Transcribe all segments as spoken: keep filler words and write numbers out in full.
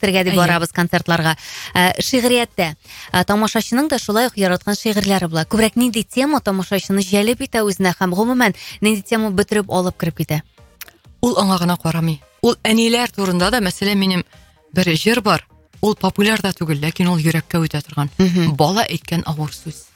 ишетергә дип барабыз концертларга. Шигъриятта тамашачының да шулай ук яраткан шигырьләре була. Күбрәк нинди тема тамашачыны җәлеп итә үзенә һәм гомумән нинди тема бөтереп алып кирип китә? Ул аңа гына карамый. Ул әниләр турында да, мәсәлән, минем бер җыр бар. Ул популяр да түгел, ләкин ул йөрәккә үтә торган. Бала әйткән авыр сүз.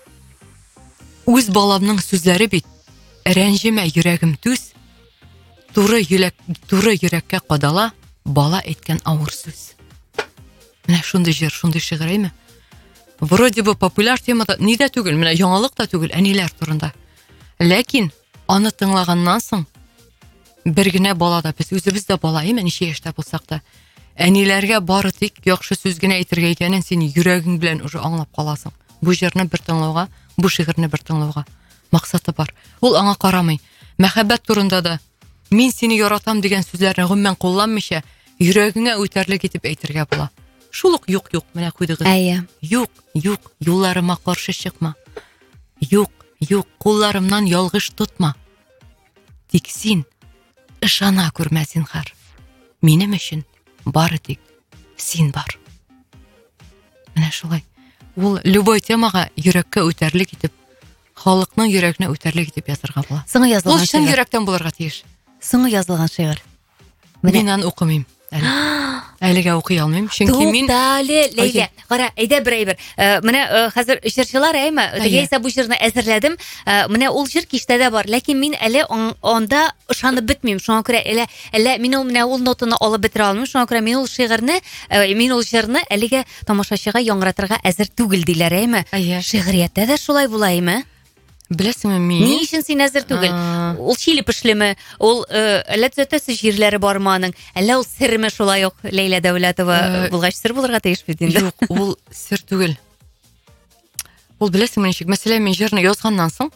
Үз баламның сүзләре бит, рәнҗемә йөрәгем түз, туры йөрәк, туры йөрәккә кадала, бала әйткән авыр сүз. Менә шундый җыр, шундый шигырь әйме? Вроде бы популяр темада ни дә түгел, менә яңалык та түгел, әниләр турында. Ләкин аны тыңлаганнан соң бер генә бала да, без үзебез дә бала, әйме, ничә яшьтә булсак та, әниләргә бары тик яхшы сүз генә әйтергә икәнен син йөрәгең белән уже аңлап каласың. Бу җырны бер тыңлауга, бу шигырьне бер тыңлауга максаты бар. Ул аңа карамый. Мәхәббәт турында да мин сине яратам дигән сүзләрне гомумән кулланмыйча, йөрәгеңә үтәрлек итеп әйтергә була. Шул ук юк-юк, менә куйдыгыз. Әйе. Юк, юк, юлларыма каршы чыкма. Юк, юк, кулларымнан ялгыш тотма. Тик син ышана күрмә зинһар. Минем өчен бары тик син бар. Менә шулай. Ул любой темага йөрәккә үтәрлек итеп, халыкның йөрәгенә үтәрлек итеп язарга була. Соңгы язылган шигырь. Ул чын йөрәктән булырга тиеш. Соңгы язылган шигырь. Мин аны укымыйм. Әлегә укый алмыйм, чөнки мин Туктале, Лейла, кара, әйдә бер әйбер. Менә хәзер җырчылар әйме, дигәйсә бу җырны әзерләдем. Менә ул җыр киштәдә бар, ләкин мин әле анда ышанып бетмим. Шуңа күрә әле әле мин ул менә ул нотаны алып бетерә алмыйм. Шуңа күрә мин ул шигырьне, мин ул җырны әлегә тамашачыга яңратырга әзер түгел диләр, әйме? Шигърияттә дә шулай була, әйме? Беләсеңме, мин Ни өчен син әзер түгел? Ул чили пешлеме? Ул әллә төзәтәсе җирләре бармы аның? Әллә ул серме шулай ук Лейла Дәүләтова булгач сер булырга тиеш бит инде. Юк, ул сер түгел. Ул беләсеңме ничек? Мәсәлән, мин җырны язганнан соң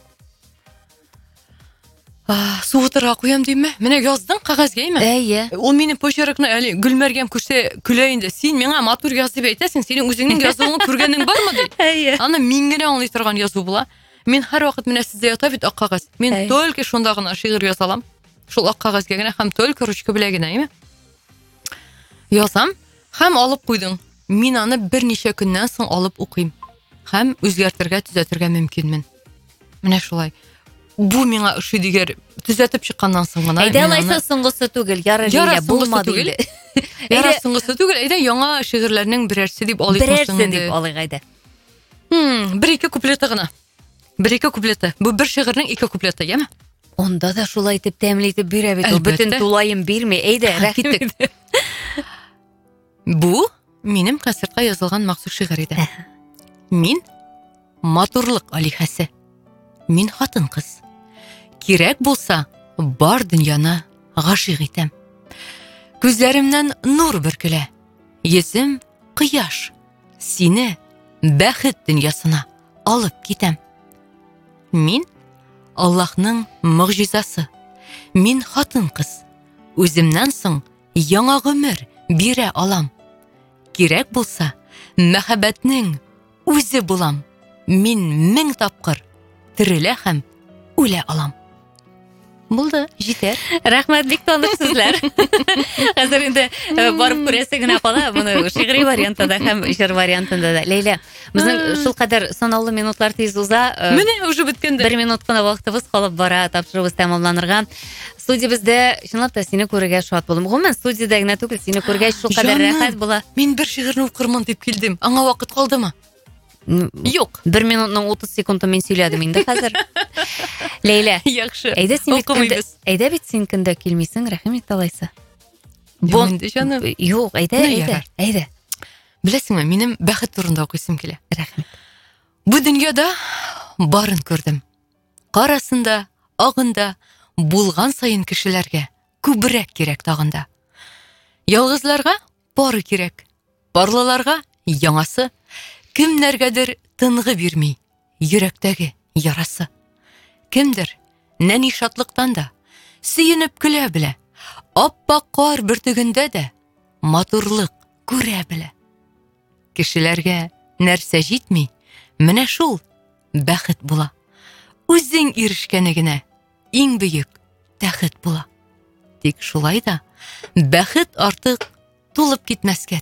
суытырга куям димме? Менә яздың кагазга, әйме? Әйе. Ул минем почеркны әле Гөлмәргәм күрсә көлә инде. Син миңа матур язып әйтәсең, синең үзеңнең язуыңны күргәнең бармы ди? Әйе. Аны мин генә аңлый торган язу була. Мин һәр вакыт менә сездә ята бит ак кагаз. Мин только шунда гына шигырь язалам. Шул ак кагазга генә һәм только ручка белән генә, әйме? Язам һәм алып куйдым. Мин аны берничә көннән соң алып укыйм. Һәм үзгәртергә, төзәтергә мөмкинмен. Менә шулай. Бу миңа ошый дигәр төзәтеп чыкканнан соң гына. Әйдә алайса соңгысы түгел, яры Лейла булмады инде. Әйдә соңгысы түгел, әйдә яңа шигырьләрнең берәрсе дип алыйк инде. Берәрсе дип алыйк, әйдә. Хм, бер-ике куплеты гына. Бер-ике куплеты. Бу бер шигырьнең ике куплеты, яме? Онда да шулай итеп тәмле итеп бирә бит. Ул бөтен тулайым бирми. Әйдә, рәхмәт. Бу минем концертка язылган махсус шигырь иде. Мин матурлык алихәсе. Мин хатын кыз. Кирәк булса, бар дөньяны гашыйк итәм. Күзләремнән нур бөркелә. Йөзем кояш. Сине бәхет дөньясына алып китәм. Мин Аллаһның мөгъҗизасы. Мин хатын кыз. Үземнән соң яңа гомер бирә алам. Кирәк булса, мәхәббәтнең үзе булам. Мин мең тапкыр терелә һәм үлә алам. Булды, җитәр. Рәхмәт, бик таныш сүзләр. Хәзер инде барып күрәсе генә кала, моны шигъри вариантында һәм җыр вариантында да. Лейла, безнең шул кадәр санаулы минутлар тиз уза. Менә уже беткәндә. Бер минут кына вакытыбыз калып бара, тапшырыбыз тәмамланырга. Студиябездә чынлап та сине күрергә шат булдым. Гомумән студиядә генә түгел, сине күргәч шул кадәр рәхәт була. Мин бер шигырьне укырмын дип килдем. Аңа вакыт калдымы? Юк. Бер минутның утыз секунды мин сөйләдем инде хәзер. Лейла, яхшы. Әйдә син әйдә бит син көндә килмисең, рәхмәт алайса. Бу инде җаным. Юк, әйдә, әйдә, әйдә. Беләсеңме, минем бәхет турында укыйсым килә. Рәхмәт. Бу дөньяда барын күрдем. Карасында, агында булган сайын кешеләргә күбрәк кирәк тагында. Ялгызларга бары кирәк. Барлыларга яңасы. Кемнәргәдер тынгы бирми, йөрәктәге ярасы. Кемдер нәни шатлыктан да сөенеп көлә белә. Аппак кар бөртегендә дә матурлык күрә белә. Кешеләргә нәрсә җитми, менә шул бәхет була. Үзең ирешкәне генә иң бөек тәхет була. Тик шулай да бәхет артык тулып китмәскә